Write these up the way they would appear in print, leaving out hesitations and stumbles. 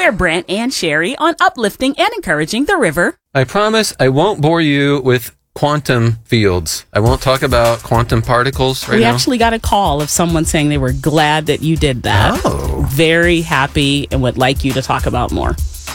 They're Brent and Sherry on uplifting and encouraging the river. I promise I won't bore you with quantum fields. I won't talk about quantum particles right now. We actually got a call of someone saying they were glad that you did that. Oh. Very happy and would like you to talk about more.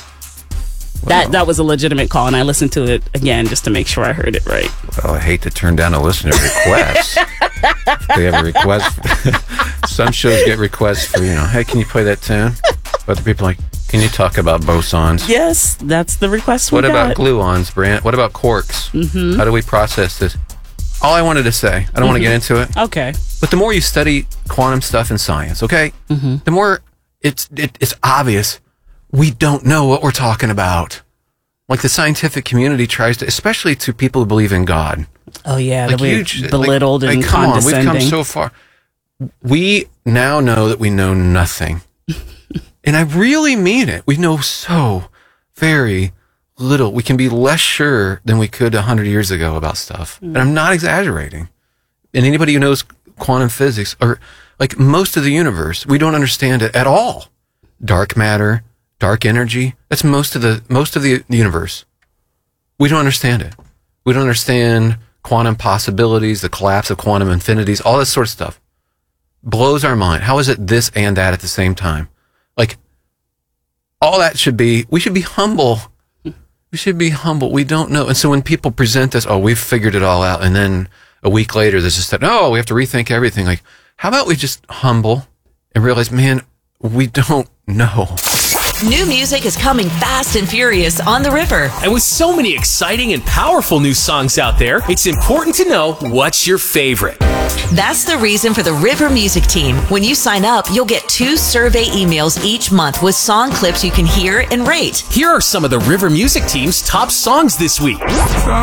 That was a legitimate call, and I listened to it again just to make sure I heard it right. Well, I hate to turn down a listener request. They have a request. Some shows get requests for, hey, can you play that tune? But the people are like, can you talk about bosons? Yes, that's the request we What got. about gluons, Brant? What about quarks? Mm-hmm. How do we process this? All I wanted to say, I don't want to get into it. Okay. But the more you study quantum stuff in science, okay, the more it's obvious we don't know what we're talking about. Like the scientific community tries to, especially to people who believe in God. Oh, yeah, Like that we're belittled and come on, condescending. we've come so far. We now know that we know nothing. And I really mean it. We know so very little. We can be less sure than we could 100 years ago about stuff. And I'm not exaggerating. And anybody who knows quantum physics, or like most of the universe, we don't understand it at all. Dark matter, dark energy, that's most of the universe. We don't understand it. We don't understand quantum possibilities, the collapse of quantum infinities, all this sort of stuff. Blows our mind. How is it this and that at the same time? Like, all that we should be humble. We should be humble. We don't know. And so when people present us, we've figured it all out. And then a week later, there's just that, we have to rethink everything. Like, how about we just humble and realize, man, we don't know. New music is coming fast and furious on the river. And with so many exciting and powerful new songs out there, it's important to know what's your favorite. That's the reason for the River Music Team. When you sign up, you'll get 2 survey emails each month with song clips you can hear and rate. Here are some of the River Music Team's top songs this week.